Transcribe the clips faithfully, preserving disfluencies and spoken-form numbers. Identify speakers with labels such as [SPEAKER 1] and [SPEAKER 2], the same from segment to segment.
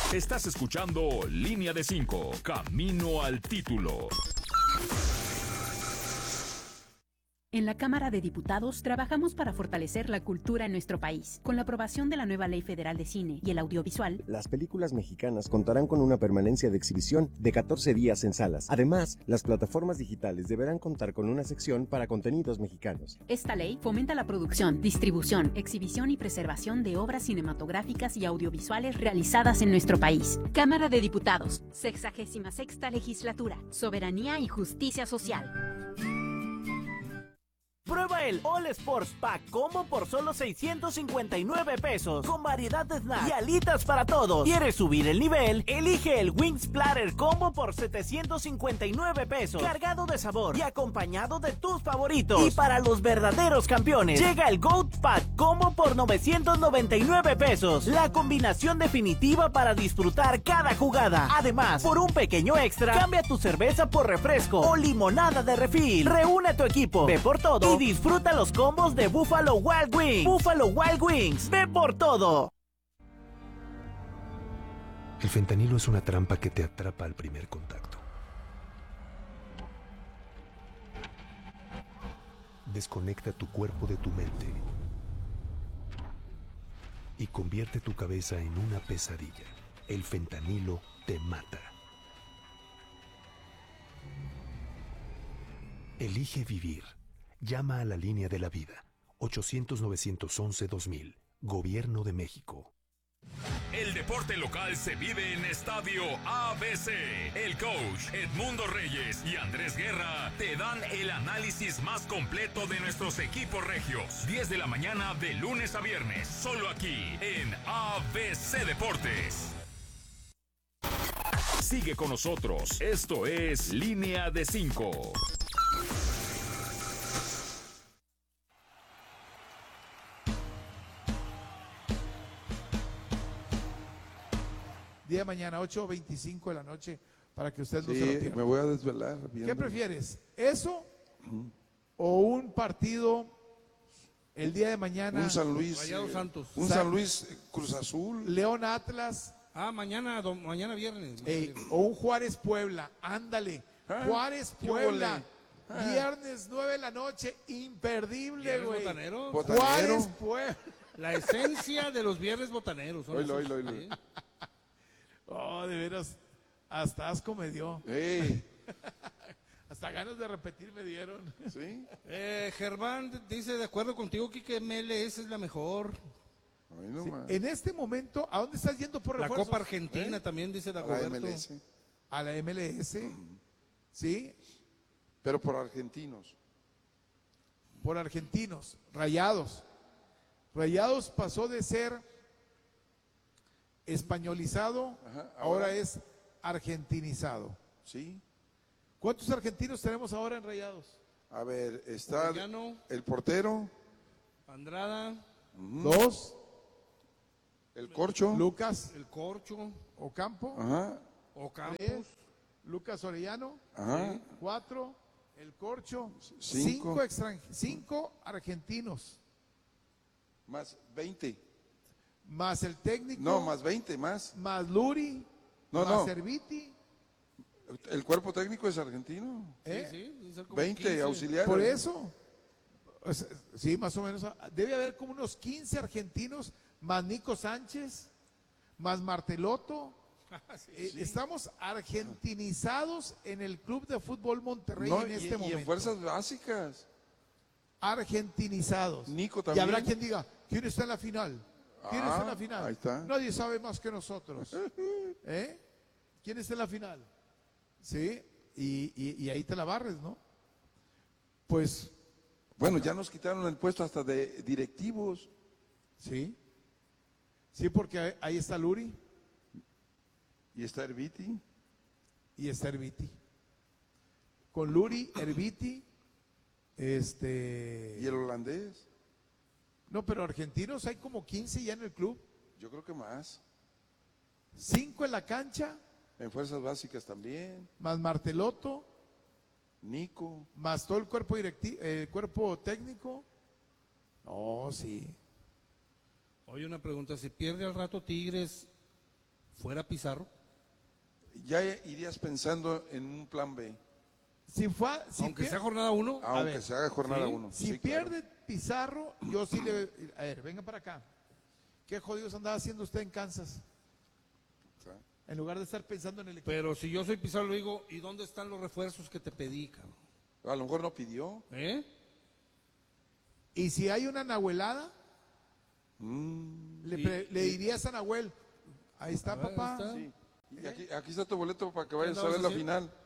[SPEAKER 1] Estás escuchando Línea de cinco, Camino al Título.
[SPEAKER 2] En la Cámara de Diputados trabajamos para fortalecer la cultura en nuestro país. Con la aprobación de la nueva Ley Federal de Cine y el Audiovisual,
[SPEAKER 3] las películas mexicanas contarán con una permanencia de exhibición de catorce días en salas. Además, las plataformas digitales deberán contar con una sección para contenidos mexicanos.
[SPEAKER 2] Esta ley fomenta la producción, distribución, exhibición y preservación de obras cinematográficas y audiovisuales realizadas en nuestro país. Cámara de Diputados, sexagésima sexta legislatura, soberanía y justicia social.
[SPEAKER 4] Prueba el All Sports Pack Combo por solo seiscientos cincuenta y nueve pesos, con variedad de snacks y alitas para todos. ¿Quieres subir el nivel? Elige el Wings Platter Combo por setecientos cincuenta y nueve pesos, cargado de sabor y acompañado de tus favoritos. Y para los verdaderos campeones, llega el Goat Pack Combo por novecientos noventa y nueve pesos, la combinación definitiva para disfrutar cada jugada. Además, por un pequeño extra, cambia tu cerveza por refresco o limonada de refil. Reúne a tu equipo, ve por todo y disfruta los combos de Buffalo Wild Wings. Buffalo Wild Wings, ve por todo.
[SPEAKER 5] El fentanilo es una trampa que te atrapa al primer contacto. Desconecta tu cuerpo de tu mente y convierte tu cabeza en una pesadilla. El fentanilo te mata. Elige vivir. Llama a la línea de la vida. ochocientos, novecientos once, dos mil. Gobierno de México.
[SPEAKER 1] El deporte local se vive en Estadio A B C. El coach Edmundo Reyes y Andrés Guerra te dan el análisis más completo de nuestros equipos regios. diez de la mañana de lunes a viernes. Solo aquí en A B C Deportes. Sigue con nosotros. Esto es Línea de cinco.
[SPEAKER 6] Día de mañana, ocho veinticinco de la noche, para que usted no
[SPEAKER 7] sí,
[SPEAKER 6] se lo pierda.
[SPEAKER 7] Me voy a desvelar. Viendo.
[SPEAKER 6] ¿Qué prefieres? ¿Eso uh-huh. o un partido el día de mañana?
[SPEAKER 7] Un San Luis.
[SPEAKER 8] Rayados Santos.
[SPEAKER 7] Un San, San Luis Cruz Azul.
[SPEAKER 6] León Atlas.
[SPEAKER 8] Ah, mañana, do, mañana viernes.
[SPEAKER 6] Eh, o un Juárez Puebla. Ándale. ¿Ah? Juárez Puebla. Ah. Viernes nueve de la noche. Imperdible, güey.
[SPEAKER 8] Botanero.
[SPEAKER 7] Botanero.
[SPEAKER 6] Juárez Puebla.
[SPEAKER 8] La esencia de los viernes botaneros.
[SPEAKER 7] Oilo, oilo, oilo.
[SPEAKER 8] ¿Sí?
[SPEAKER 6] Oh, de veras, hasta asco me dio.
[SPEAKER 7] Hey.
[SPEAKER 6] Hasta ganas de repetir me dieron.
[SPEAKER 7] ¿Sí?
[SPEAKER 8] Eh, Germán dice, de acuerdo contigo, que M L S es la mejor.
[SPEAKER 7] Ay, no
[SPEAKER 6] sí.
[SPEAKER 7] más.
[SPEAKER 6] En este momento, ¿a dónde estás yendo por refuerzos?
[SPEAKER 8] La Copa Argentina ¿Eh? también, dice la,
[SPEAKER 7] la M L S.
[SPEAKER 6] A la M L S, mm. ¿sí?
[SPEAKER 7] Pero por argentinos.
[SPEAKER 6] Por argentinos, Rayados. Rayados pasó de ser españolizado,
[SPEAKER 7] Ajá, ahora,
[SPEAKER 6] ahora es argentinizado.
[SPEAKER 7] Sí.
[SPEAKER 6] ¿Cuántos argentinos tenemos ahora en Rayados?
[SPEAKER 7] A ver, está
[SPEAKER 8] Orellano,
[SPEAKER 7] el portero.
[SPEAKER 8] Andrada.
[SPEAKER 6] Uh-huh. Dos.
[SPEAKER 7] El Corcho.
[SPEAKER 6] Lucas.
[SPEAKER 8] El Corcho.
[SPEAKER 6] Ocampo.
[SPEAKER 7] Ajá.
[SPEAKER 8] Ocampos.
[SPEAKER 6] Tres, Lucas Orellano.
[SPEAKER 7] Ajá.
[SPEAKER 6] Sí. Cuatro. El Corcho.
[SPEAKER 7] Cinco.
[SPEAKER 6] Cinco, extranj- cinco argentinos.
[SPEAKER 7] Más veinte.
[SPEAKER 6] Más el técnico.
[SPEAKER 7] No, más veinte, más.
[SPEAKER 6] Más Luri.
[SPEAKER 7] No,
[SPEAKER 6] más
[SPEAKER 7] no.
[SPEAKER 6] Serviti.
[SPEAKER 7] ¿El cuerpo técnico es argentino?
[SPEAKER 6] ¿Eh?
[SPEAKER 8] Sí, sí,
[SPEAKER 7] veinte
[SPEAKER 8] quince.
[SPEAKER 7] auxiliares.
[SPEAKER 6] Por eso. O sea, sí, más o menos. Debe haber como unos quince argentinos, más Nico Sánchez, más Marteloto.
[SPEAKER 8] sí,
[SPEAKER 6] eh,
[SPEAKER 8] sí.
[SPEAKER 6] Estamos argentinizados en el Club de Fútbol Monterrey
[SPEAKER 7] No,
[SPEAKER 6] en este
[SPEAKER 7] y,
[SPEAKER 6] momento.
[SPEAKER 7] y en fuerzas básicas.
[SPEAKER 6] Argentinizados.
[SPEAKER 7] Nico
[SPEAKER 6] Y
[SPEAKER 7] también.
[SPEAKER 6] habrá quien diga, ¿quién está en la final? ¿Quién
[SPEAKER 7] Ah,
[SPEAKER 6] está en la final?
[SPEAKER 7] ahí está.
[SPEAKER 6] Nadie sabe más que nosotros. ¿Eh? ¿Quién está en la final? Sí, y, y, y ahí te la barres, ¿no? Pues.
[SPEAKER 7] Bueno, ya nos quitaron el puesto hasta de directivos.
[SPEAKER 6] Sí. Sí, porque ahí está Luri.
[SPEAKER 7] Y está Erviti.
[SPEAKER 6] Y está Erviti. Con Luri, Erviti, este.
[SPEAKER 7] Y el holandés.
[SPEAKER 6] No, pero argentinos hay como quince ya en el club.
[SPEAKER 7] Yo creo que más.
[SPEAKER 6] Cinco en la cancha.
[SPEAKER 7] En fuerzas básicas también.
[SPEAKER 6] Más Marteloto.
[SPEAKER 7] Nico.
[SPEAKER 6] Más todo el cuerpo directivo, eh, cuerpo técnico. No, sí.
[SPEAKER 8] Oye, una pregunta, si pierde al rato Tigres, fuera Pizarro.
[SPEAKER 7] Ya irías pensando en un plan B.
[SPEAKER 6] Si fue, si
[SPEAKER 8] Aunque
[SPEAKER 6] pier-
[SPEAKER 8] sea jornada uno.
[SPEAKER 7] Aunque
[SPEAKER 6] ver,
[SPEAKER 7] se haga jornada
[SPEAKER 8] sí.
[SPEAKER 7] uno.
[SPEAKER 6] Si
[SPEAKER 7] Sí, claro.
[SPEAKER 6] pierde Pizarro, yo sí le... A ver, venga para acá. ¿Qué jodidos andaba haciendo usted en Kansas? En lugar de estar pensando en el equipo.
[SPEAKER 8] Pero si yo soy Pizarro, le digo, ¿y dónde están los refuerzos que te pedí, cabrón?
[SPEAKER 7] A lo mejor no pidió.
[SPEAKER 8] ¿Eh?
[SPEAKER 6] Y si hay una nahuelada,
[SPEAKER 7] Mm,
[SPEAKER 6] le,
[SPEAKER 8] Y-
[SPEAKER 6] pre- le
[SPEAKER 8] y-
[SPEAKER 6] dirías a Nahuel, ahí está,
[SPEAKER 8] A ver,
[SPEAKER 6] papá.
[SPEAKER 8] está.
[SPEAKER 7] sí. Y aquí, aquí está tu boleto para que vayas a
[SPEAKER 8] andabas
[SPEAKER 7] ver la
[SPEAKER 8] haciendo?
[SPEAKER 7] final.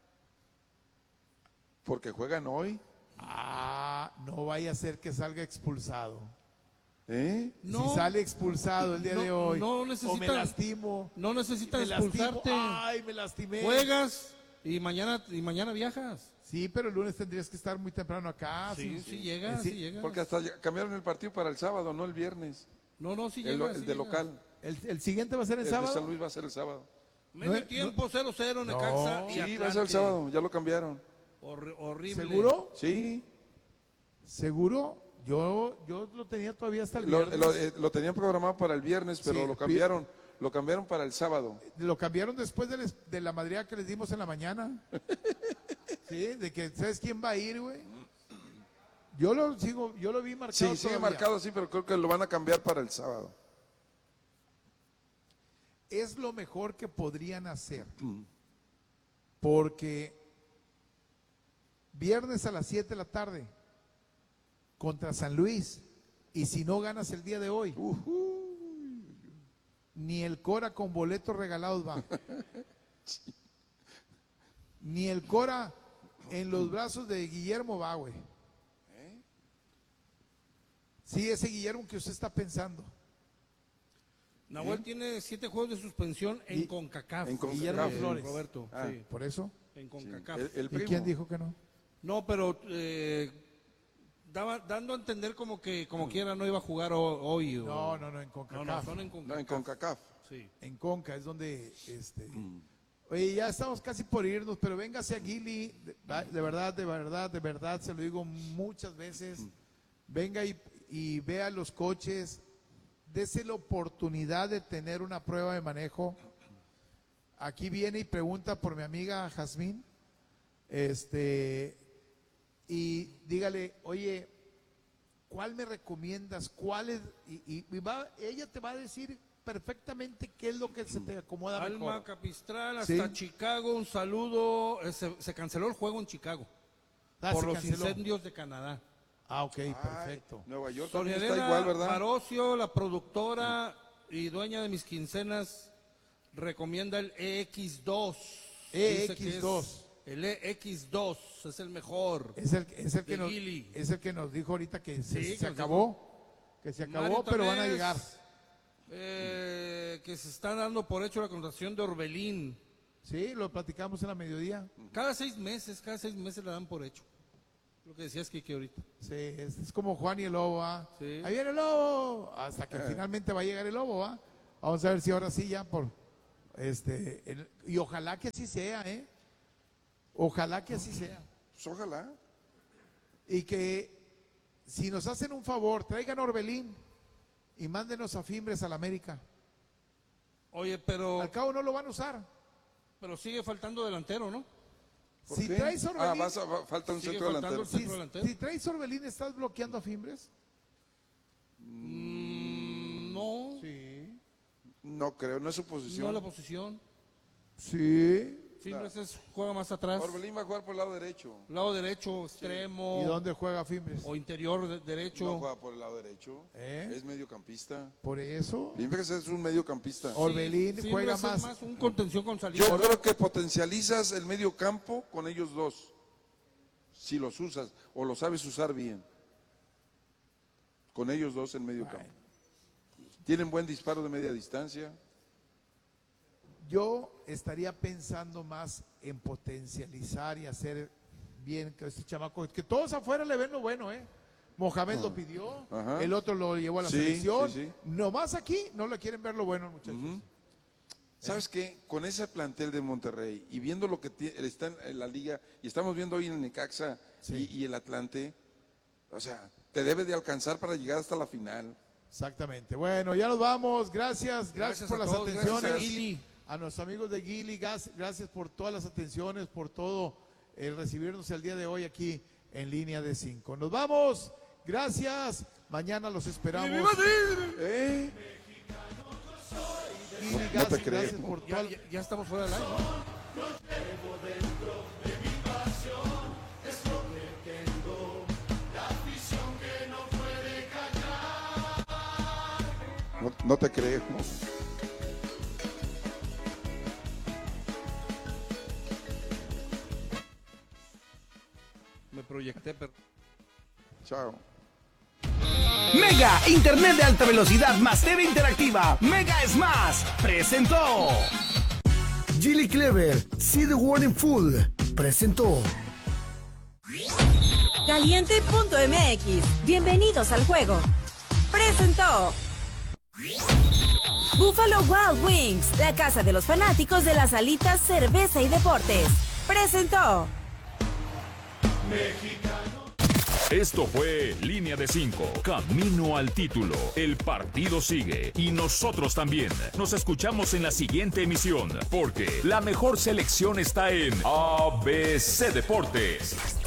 [SPEAKER 7] Porque juegan hoy.
[SPEAKER 6] Ah, no vaya a ser que salga expulsado.
[SPEAKER 7] ¿Eh?
[SPEAKER 8] No.
[SPEAKER 6] Si sale expulsado el día
[SPEAKER 8] No,
[SPEAKER 6] de hoy,
[SPEAKER 8] no
[SPEAKER 6] o me
[SPEAKER 8] necesitan-
[SPEAKER 6] lastimo,
[SPEAKER 8] No necesitas
[SPEAKER 6] me lastimo,
[SPEAKER 8] expulsarte.
[SPEAKER 6] ay, me lastimé.
[SPEAKER 8] Juegas y mañana, y mañana viajas.
[SPEAKER 6] Sí, pero el lunes tendrías que estar muy temprano acá.
[SPEAKER 8] Sí, sí, llegas,
[SPEAKER 6] Eh, sí.
[SPEAKER 8] sí llegas.
[SPEAKER 7] Porque hasta ya cambiaron el partido para el sábado, no el viernes.
[SPEAKER 8] No, no, sí
[SPEAKER 7] El, lo-
[SPEAKER 8] llegas.
[SPEAKER 7] el
[SPEAKER 8] sí
[SPEAKER 7] de
[SPEAKER 8] llegas.
[SPEAKER 7] local.
[SPEAKER 6] El, el siguiente va a ser el,
[SPEAKER 7] El de
[SPEAKER 6] sábado.
[SPEAKER 7] San Luis va a ser el sábado.
[SPEAKER 8] Medio
[SPEAKER 6] No,
[SPEAKER 8] tiempo, cero cero, Necaxa y
[SPEAKER 7] Sí, va a ser el
[SPEAKER 8] Atlante.
[SPEAKER 7] sábado, ya lo cambiaron.
[SPEAKER 8] Horri- horrible.
[SPEAKER 6] ¿Seguro?
[SPEAKER 7] Sí,
[SPEAKER 6] ¿Seguro? Yo, yo lo tenía todavía hasta el
[SPEAKER 7] lo,
[SPEAKER 6] viernes.
[SPEAKER 7] lo, eh, lo tenían programado para el viernes, pero
[SPEAKER 6] Sí,
[SPEAKER 7] lo cambiaron, lo cambiaron para el sábado.
[SPEAKER 6] Lo cambiaron después de, les- de la madreada que les dimos en la mañana. Sí, de que ¿sabes quién va a ir, güey? Yo lo sigo, yo lo vi marcado.
[SPEAKER 7] Sí, sigue
[SPEAKER 6] todavía.
[SPEAKER 7] marcado así, pero creo que lo van a cambiar para el sábado.
[SPEAKER 6] Es lo mejor que podrían hacer. Porque viernes a las siete de la tarde contra San Luis, y si no ganas el día de hoy, ni el Cora con boletos regalados va. Ni el Cora en los brazos de Guillermo va, güey. Sí, ese Guillermo que usted está pensando.
[SPEAKER 8] Nahuel tiene siete juegos de suspensión en
[SPEAKER 6] Y-
[SPEAKER 8] CONCACAF.
[SPEAKER 7] en CONCACAF.
[SPEAKER 6] Guillermo
[SPEAKER 8] Eh,
[SPEAKER 6] Flores.
[SPEAKER 8] Roberto,
[SPEAKER 7] Ah.
[SPEAKER 8] sí,
[SPEAKER 6] Por eso.
[SPEAKER 8] en
[SPEAKER 7] Sí,
[SPEAKER 8] CONCACAF.
[SPEAKER 7] el, el
[SPEAKER 6] ¿Y
[SPEAKER 7] primo.
[SPEAKER 6] quién dijo que no?
[SPEAKER 8] No, pero eh, daba, dando a entender como que como quiera no iba a jugar ho- hoy. o-
[SPEAKER 6] No, no, no, en
[SPEAKER 8] No,
[SPEAKER 6] CONCACAF.
[SPEAKER 8] no, son en
[SPEAKER 7] No,
[SPEAKER 8] CONCACAF.
[SPEAKER 7] en CONCACAF.
[SPEAKER 8] Sí.
[SPEAKER 6] En Conca es donde, este, oye, ya estamos casi por irnos, pero véngase a Gili, de, de verdad, de verdad, de verdad, se lo digo muchas veces, venga y, y vea los coches, dese la oportunidad de tener una prueba de manejo. Aquí viene y pregunta por mi amiga Jazmín, este, y dígale, oye, ¿cuál me recomiendas? ¿Cuál es? Y, y- y va, ella te va a decir perfectamente qué es lo que se te acomoda
[SPEAKER 8] Alma
[SPEAKER 6] mejor.
[SPEAKER 8] Capistral hasta
[SPEAKER 6] Sí.
[SPEAKER 8] Chicago, un saludo. Eh, Se, se canceló el juego en Chicago
[SPEAKER 6] Ah,
[SPEAKER 8] por
[SPEAKER 6] se
[SPEAKER 8] los
[SPEAKER 6] canceló.
[SPEAKER 8] incendios de Canadá.
[SPEAKER 6] Ah, ok,
[SPEAKER 7] Ay,
[SPEAKER 6] perfecto.
[SPEAKER 7] Nueva York
[SPEAKER 8] Sonia
[SPEAKER 7] también está
[SPEAKER 8] Elena
[SPEAKER 7] igual, ¿verdad?
[SPEAKER 8] Marocio, la productora y dueña de mis quincenas, recomienda el E X dos.
[SPEAKER 6] E
[SPEAKER 8] Dice que
[SPEAKER 6] X dos.
[SPEAKER 8] es- El E X dos es el mejor.
[SPEAKER 6] Es el, es el que
[SPEAKER 8] De
[SPEAKER 6] nos,
[SPEAKER 8] Gili.
[SPEAKER 6] es el que nos dijo ahorita que se,
[SPEAKER 8] Sí,
[SPEAKER 6] se
[SPEAKER 8] que nos
[SPEAKER 6] acabó, que se acabó,
[SPEAKER 8] Mario
[SPEAKER 6] pero van a
[SPEAKER 8] Tamés,
[SPEAKER 6] llegar.
[SPEAKER 8] eh, que se está dando por hecho la contratación de Orbelín.
[SPEAKER 6] Sí, lo platicamos en la mediodía.
[SPEAKER 8] Cada seis meses, cada seis meses la dan por hecho. Lo que decías, Kike, ahorita.
[SPEAKER 6] Sí, es, es como Juan y el lobo, ¿ah?
[SPEAKER 8] Sí.
[SPEAKER 6] Ahí viene el lobo, hasta que finalmente va a llegar el lobo, ¿ah? Vamos a ver si ahora sí ya por, este, el- y ojalá que así sea, ¿eh? Ojalá que así sea.
[SPEAKER 7] Pues ojalá.
[SPEAKER 6] Y que si nos hacen un favor, traigan a Orbelín y mándenos a Fimbres a la América.
[SPEAKER 8] Oye, pero,
[SPEAKER 6] Al cabo no lo van a usar.
[SPEAKER 8] pero sigue faltando delantero, ¿no?
[SPEAKER 7] ¿Por
[SPEAKER 6] Si
[SPEAKER 7] qué?
[SPEAKER 6] traes
[SPEAKER 7] Ah,
[SPEAKER 6] Orbelín,
[SPEAKER 7] vas a- va- falta un
[SPEAKER 8] Sigue
[SPEAKER 7] centro
[SPEAKER 8] faltando
[SPEAKER 7] delantero.
[SPEAKER 8] el
[SPEAKER 6] si,
[SPEAKER 8] centro delantero.
[SPEAKER 6] si traes Orbelín, ¿estás bloqueando a Fimbres?
[SPEAKER 8] Mm, no,
[SPEAKER 6] Sí.
[SPEAKER 7] No creo, no es su
[SPEAKER 8] no
[SPEAKER 7] posición.
[SPEAKER 8] la posición.
[SPEAKER 6] Sí.
[SPEAKER 8] Fimbres es- juega más atrás.
[SPEAKER 7] Orbelín va a jugar por el lado derecho.
[SPEAKER 8] Lado derecho, extremo.
[SPEAKER 6] ¿Y dónde juega Fimbres?
[SPEAKER 8] O interior de- derecho.
[SPEAKER 7] No juega por el lado derecho.
[SPEAKER 6] ¿Eh?
[SPEAKER 7] Es mediocampista.
[SPEAKER 6] Por eso.
[SPEAKER 7] Fimbres es un mediocampista.
[SPEAKER 6] Orbelín
[SPEAKER 8] Fimbres
[SPEAKER 6] juega
[SPEAKER 8] es
[SPEAKER 6] más.
[SPEAKER 8] un contención con salida.
[SPEAKER 7] Yo creo que potencializas el medio campo con ellos dos. Si los usas o los sabes usar bien. Con ellos dos en medio campo. Tienen buen disparo de media distancia.
[SPEAKER 6] Yo estaría pensando más en potencializar y hacer bien que este chamaco, que todos afuera le ven lo bueno, ¿eh? Mohamed lo pidió,
[SPEAKER 7] Ajá.
[SPEAKER 6] el otro lo llevó a la
[SPEAKER 7] Sí,
[SPEAKER 6] selección.
[SPEAKER 7] sí, sí.
[SPEAKER 6] Nomás aquí no le quieren ver lo bueno, muchachos.
[SPEAKER 7] ¿Sabes qué? Con ese plantel de Monterrey y viendo lo que tie- está en la liga, y estamos viendo hoy en el Necaxa
[SPEAKER 6] Sí.
[SPEAKER 7] y, y el Atlante, o sea, te debe de alcanzar para llegar hasta la final.
[SPEAKER 6] Exactamente. Bueno, ya nos vamos. Gracias, gracias,
[SPEAKER 8] Gracias
[SPEAKER 6] por
[SPEAKER 8] a
[SPEAKER 6] las
[SPEAKER 8] todos,
[SPEAKER 6] atenciones.
[SPEAKER 8] gracias a Gili.
[SPEAKER 6] A nuestros amigos de Gili, gas- gracias por todas las atenciones, por todo el recibirnos el día de hoy aquí en Línea de Cinco. Nos vamos. Gracias. Mañana los esperamos.
[SPEAKER 7] ¿Eh?
[SPEAKER 6] Gili,
[SPEAKER 7] No- no
[SPEAKER 6] gas-
[SPEAKER 7] te creo.
[SPEAKER 6] gracias por
[SPEAKER 8] Ya,
[SPEAKER 6] todo.
[SPEAKER 8] ya- ya estamos fuera del aire.
[SPEAKER 7] No, no te creo.
[SPEAKER 8] Me proyecté, pero...
[SPEAKER 7] Chao.
[SPEAKER 9] Mega Internet de alta velocidad más T V interactiva. Mega es más. Presentó.
[SPEAKER 10] Gilly Clever, See the World in Full, presentó.
[SPEAKER 11] Caliente punto M X. Bienvenidos al juego. Presentó. Buffalo Wild Wings, la casa de los fanáticos de las alitas, cerveza y deportes. Presentó.
[SPEAKER 1] Esto fue Línea de cinco, camino al título. El partido sigue y nosotros también. Nos escuchamos en la siguiente emisión, porque la mejor selección está en A B C Deportes.